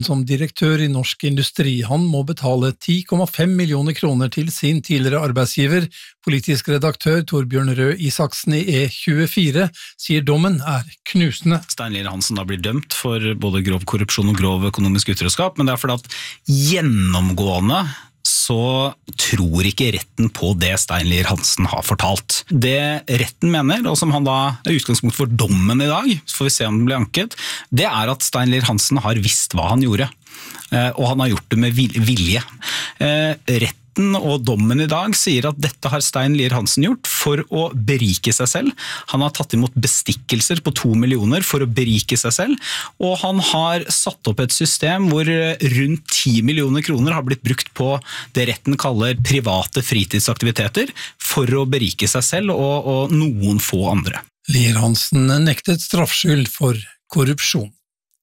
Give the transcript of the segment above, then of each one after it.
som direktør i Norsk Industri. Han må betale 10,5 millioner kroner til sin tidligere arbeidsgiver. Politisk redaktør Torbjørn Røe Isaksen i E24 sier dommen knusende. Stein Lier Hansen da blir dømt for både grov korrupsjon og grov økonomisk utroskap, men det fordi at gjennomgående så tror ikke retten på det Stein Lier Hansen har fortalt. Det retten mener, og som han da utgangspunkt for dommen i dag, så får vi se om den blir anket, det at Stein Lier Hansen har visst hva han gjorde, og han har gjort det med vilje. Retten og dommen i dag sier at dette har Stein Lier Hansen gjort for å berike seg selv. Han har tatt imot bestikkelser på 2 millioner for å berike seg selv, og han har satt opp et system hvor rundt 10 millioner kroner har blitt brukt på det retten kaller private fritidsaktiviteter for å berike seg selv og noen få andre. Lier Hansen nektet straffskyld for korrupsjon.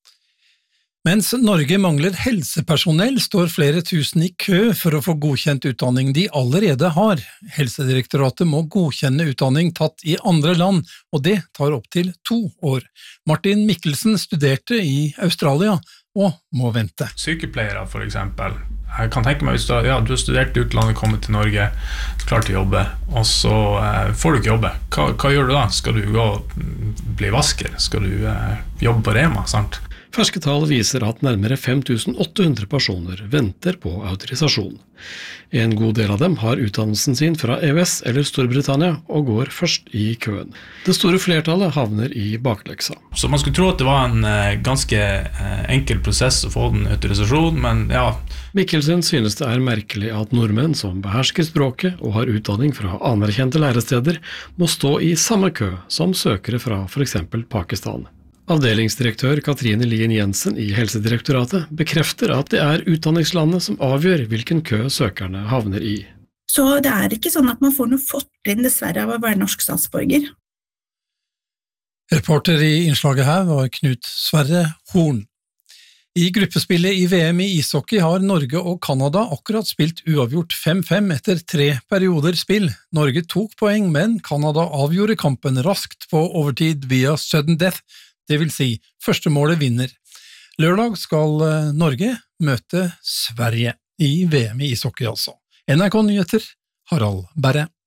Mens Norge mangler helsepersonell, står flere tusen i kø for å få godkjent utdanning de allerede har. Helsedirektoratet må godkjenne utdanning tatt i andre land, og det tar opp til 2 år. Martin Mikkelsen studerte i Australia og må vente. Sykepleiere for eksempel. Jeg kan tenke meg hvis du har studert i utlandet, kommet til Norge, klart å jobbe, og så får du ikke jobbe. Hva gjør du da? Skal du gå og bli vasker? Skal du jobbe på Rema, sant? Ferske tall viser at nærmere 5800 personer venter på autorisasjon. En god del av dem har utdannelsen sin fra EØS eller Storbritannia og går først i køen. Det store flertallet havner i bakleksa. Så man skulle tro at det var en ganske enkel prosess å få den autorisasjon, men ja. Mikkelsen synes det merkelig at nordmenn som behersker språket og har utdanning fra anerkjente læresteder, må stå i samme kø som søkere fra for eksempel Pakistan. Avdelingsdirektør Katrine Lien Jensen i Helsedirektoratet bekrefter at det utdanningslandet som avgjør hvilken kø søkerne havner i. Så det ikke sånn at man får noe fortrinn dessverre av å være norsk statsborger. Reporter i innslaget her var Knut Sverre Horn. I gruppespillet i VM i ishockey har Norge og Kanada akkurat spilt uavgjort 5-5 etter 3 perioder spill. Norge tok poeng, men Kanada avgjorde kampen raskt på overtid via sudden death. Det vil si, første målet vinner. Lørdag skal Norge møte Sverige i VM i ishockey altså. NRK Nyheter, Harald Berre.